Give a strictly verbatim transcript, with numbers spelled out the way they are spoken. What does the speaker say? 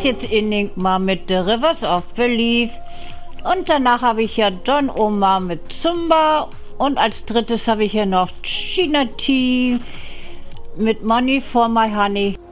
jetzt Enigma mit The Rivers of Belief. Und danach habe ich ja Don Omar mit Zumba. Und als drittes habe ich hier noch China Tea mit Money for My Honey.